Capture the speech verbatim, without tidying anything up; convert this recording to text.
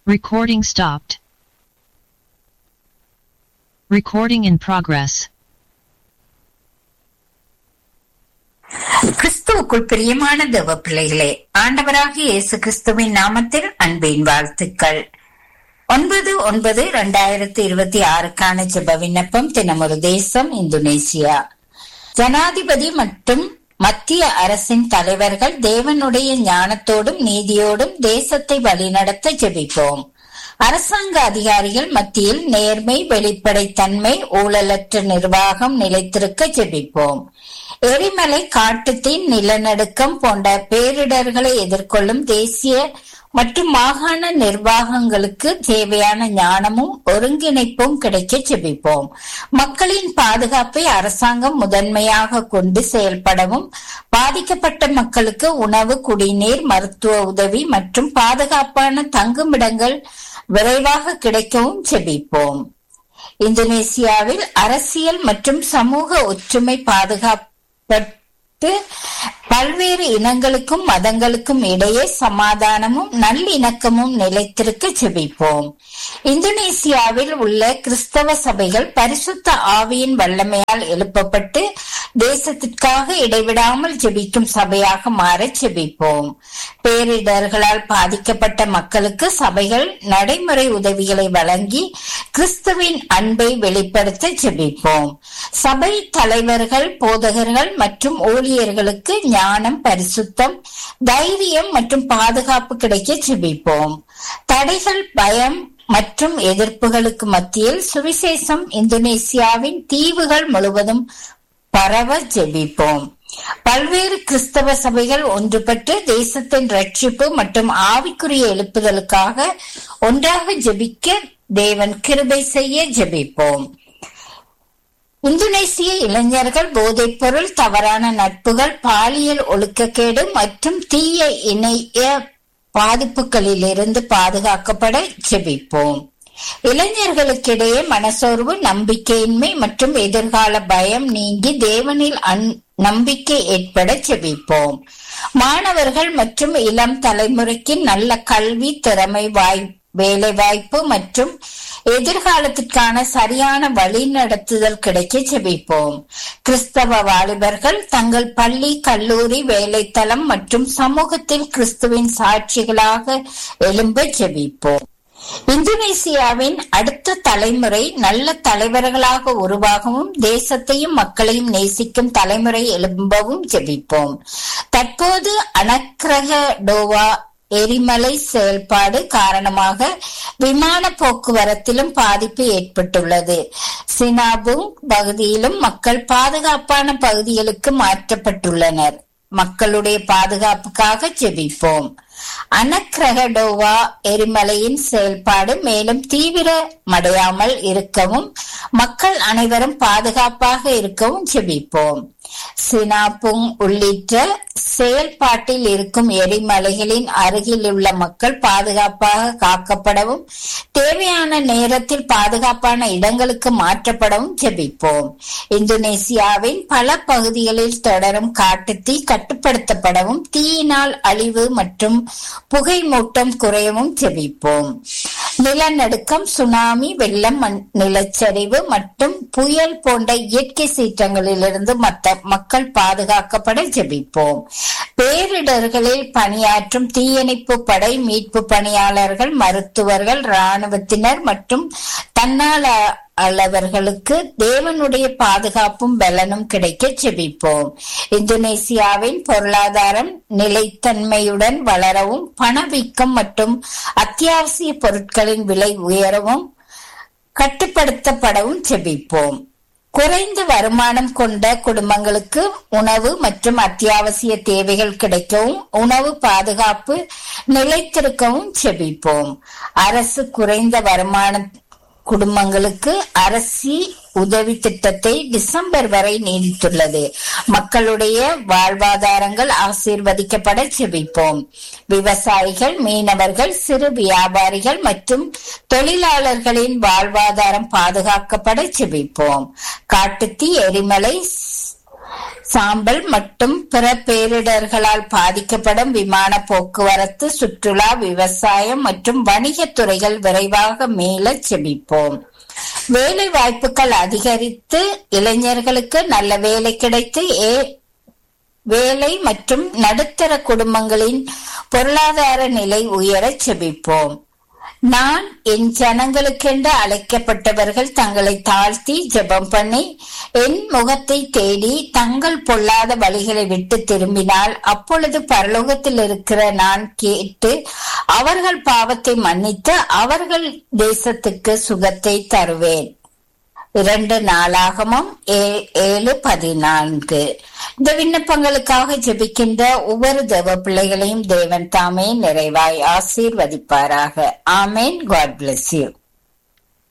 Recording stopped. Recording in progress. கிறிஸ்துவுக்குள் பிரியமான தேவ பிள்ளைகளே, ஆண்டவராகிய இயேசு கிறிஸ்துவின் நாமத்தில் அன்பின் வாழ்த்துக்கள். ஒன்பது ஒன்பது இரண்டாயிரத்தி இருபத்தி ஆறுக்கான ஜெப விண்ணப்பம். தினமொரு தேசம், இந்தோனேசியா. ஜனாதிபதி மற்றும் மத்திய அரசின் தலைவர்கள் தேவனுடைய ஞானத்தோடும் நீதியோடும் தேசத்தை வழிநடத்த ஜெபிப்போம். அரசாங்க அதிகாரிகள் மத்தியில் நேர்மை, வெளிப்படைத்தன்மை, ஊழலற்ற நிர்வாகம் நிலைத்திருக்க ஜெபிப்போம். எரிமலை, காட்டுத்தீ, நிலநடுக்கம் போன்ற பேரிடர்களை எதிர்கொள்ளும் தேசிய மற்றும் மாகாண நிர்வாகங்களுக்கு தேவையான ஞானமும் ஒருங்கிணைப்பும் கிடைக்க ஜெபிப்போம். மக்களின் பாதுகாப்பை அரசாங்கம் முதன்மையாக கொண்டு செயல்படவும், பாதிக்கப்பட்ட மக்களுக்கு உணவு, குடிநீர், மருத்துவ உதவி மற்றும் பாதுகாப்பான தங்குமிடங்கள் விரைவாக கிடைக்கவும் ஜெபிப்போம். இந்தோனேசியாவில் அரசியல் மற்றும் சமூக ஒற்றுமை பாதுகாப்பட்டு பல்வேறு இனங்களுக்கும் மதங்களுக்கும் இடையே சமாதானமும் நல்லிணக்கமும் நிலைத்திருக்க ஜெபிப்போம். இந்தோனேசியாவில் உள்ள கிறிஸ்தவ சபைகள் பரிசுத்த ஆவியின் வல்லமையால் எழுப்பப்பட்டு தேசத்திற்காக இடைவிடாமல் ஜெபிக்கும் சபையாக மாற ஜெபிப்போம். பேரிடர்களால் பாதிக்கப்பட்ட மக்களுக்கு சபைகள் நடைமுறை உதவிகளை வழங்கி கிறிஸ்துவின் அன்பை வெளிப்படுத்த ஜெபிப்போம். சபை தலைவர்கள், போதகர்கள் மற்றும் ஊழியர்களுக்கு ஞானம், பரிசுத்தம், தைரியம் மற்றும் பாதுகாப்பு கிடைக்க ஜெபிப்போம். தடைகள், பயம் மற்றும் எதிர்ப்புகளுக்கு மத்தியில் சுவிசேஷம் இந்தோனேசியாவின் தீவுகள் முழுவதும் பரவ ஜெபிப்போம். பல்வேறு கிறிஸ்தவ சபைகள் ஒன்றுபட்டு தேசத்தின் ரட்சிப்பு மற்றும் ஆவிக்குரிய எழுப்புதலுக்காக ஒன்றாக ஜெபிக்க தேவன் கிருபை செய்ய ஜெபிப்போம். இந்தோனேசிய இளைஞர்கள் போதைப் பொருள், தவறான நட்புகள், பாலியல் ஒழுக்கக்கேடு மற்றும் தீய இணைய பாதிப்புகளிலிருந்து பாதுகாக்கப்பட ஜெபிப்போம். இளைஞர்களுக்கிடையே மனசோர்வு, நம்பிக்கையின்மை மற்றும் எதிர்கால பயம் நீங்கி தேவனில் நம்பிக்கை ஏற்பட ஜெபிப்போம். மாணவர்கள் மற்றும் இளம் தலைமுறைக்கு நல்ல கல்வி, திறமை, வாய் வேலை வாய்ப்பு மற்றும் எதிர்காலத்திற்கான சரியான வழி நடத்துதல் கிடைக்க ஜெபிப்போம். கிறிஸ்தவ வாலிபர்கள் தங்கள் பள்ளி, கல்லூரி, வேலைத்தளம் மற்றும் சமூகத்தில் கிறிஸ்துவின் சாட்சிகளாக எழும்ப ஜெபிப்போம். இந்தோனேசியாவின் அடுத்த தலைமுறை நல்ல தலைவர்களாக உருவாகவும் தேசத்தையும் மக்களையும் நேசிக்கும் தலைமுறை எழும்பவும் ஜெபிப்போம். தற்போது அனக்ரகடோவா எரிமலை செயல்பாடு காரணமாக விமான போக்குவரத்திலும் பாதிப்பு ஏற்பட்டுள்ளது. சினாபுங் பகுதியிலும் மக்கள் பாதுகாப்பான பகுதிகளுக்கு மாற்றப்பட்டுள்ளனர். மக்களுடைய பாதுகாப்புக்காக ஜெபிப்போம். அனக்ரகடோவா எரிமலையின் செயல்பாடு மேலும் தீவிரமடையாமல் இருக்கவும், மக்கள் அனைவரும் பாதுகாப்பாக இருக்கவும் ஜெபிப்போம். சினாபுங் உள்ளிட்ட செயல்பாட்டில் இருக்கும் எரிமலைகளின் அருகில் உள்ள மக்கள் பாதுகாப்பாக காக்கப்படவும், தேவையான நேரத்தில் பாதுகாப்பான இடங்களுக்கு மாற்றப்படவும் ஜெபிப்போம். இந்தோனேசியாவின் பல பகுதிகளில் தொடரும் காட்டுத்தீ கட்டுப்படுத்தப்படவும், தீயினால் அழிவு மற்றும் புகை மூட்டம் குறையவும் ஜெபிப்போம். நிலநடுக்கம், சுனாமி, வெள்ளம், நிலச்சரிவு மற்றும் புயல் போன்ற இயற்கை சீற்றங்களிலிருந்து மக்கள் பாதுகாக்கப்பட ஜெபிப்போம். பேரிடர்களில் பணியாற்றும் தீயணைப்பு படை, மீட்பு பணியாளர்கள், மருத்துவர்கள், இராணுவத்தினர் மற்றும் தன்னாளர்களுக்கு தேவனுடைய பாதுகாப்பும் பலனும் கிடைக்க ஜெபிப்போம். இந்தோனேசியாவின் பொருளாதாரம் நிலைத்தன்மையுடன் வளரவும், பணவீக்கம் மற்றும் அத்தியாவசிய பொருட்களின் விலை உயரவும் கட்டுப்படுத்தப்படவும் ஜெபிப்போம். குறைந்த வருமானம் கொண்ட குடும்பங்களுக்கு உணவு மற்றும் அத்தியாவசிய தேவைகள் கிடைக்கவும், உணவு பாதுகாப்பு நிலைத்திருக்கவும் ஜெபிப்போம். அரசு குறைந்த வருமான குடும்பங்களுக்கு அரசி உதவி திட்டத்தை டிசம்பர் வரை நீடித்துள்ளது. மக்களுடைய வாழ்வாதாரங்கள் ஆசீர்வதிக்கப்பட ஜெபிப்போம். விவசாயிகள், மீனவர்கள், சிறு வியாபாரிகள் மற்றும் தொழிலாளர்களின் வாழ்வாதாரம் பாதுகாக்கப்பட ஜெபிப்போம். காட்டுத்தீ, எரிமலை, சாம்பல் மற்றும் பிற பேரிடர்களால் பாதிக்கப்படும் விமான போக்குவரத்து, சுற்றுலா, விவசாயம் மற்றும் வணிகத் துறைகள் விரைவாக மீள செபிப்போம். வேலை வாய்ப்புகள் அதிகரித்து இளைஞர்களுக்கு நல்ல வேலை கிடைத்து ஏ வேலை மற்றும் நடுத்தர குடும்பங்களின் பொருளாதார நிலை உயர செபிப்போம். நான் என் ஜனங்களுக்கென்று அழைக்கப்பட்டவர்கள் தங்களை தாழ்த்தி ஜெபம் பண்ணி என் முகத்தை தேடி தங்கள் பொல்லாத வழிகளை விட்டு திரும்பினால் அப்பொழுது பரலோகத்தில் இருக்கிற நான் கேட்டு அவர்கள் பாவத்தை மன்னித்து அவர்கள் தேசத்துக்கு சுகத்தை தருவேன். இரண்டு நாளாகமும் ஏழு பதினான்கு. இந்த விண்ணப்பங்களுக்காக ஜெபிக்கின்ற ஒவ்வொரு தேவ பிள்ளைகளையும் தேவன் தாமே நிறைவாய் ஆசீர்வதிப்பாராக. ஆமேன். God bless you.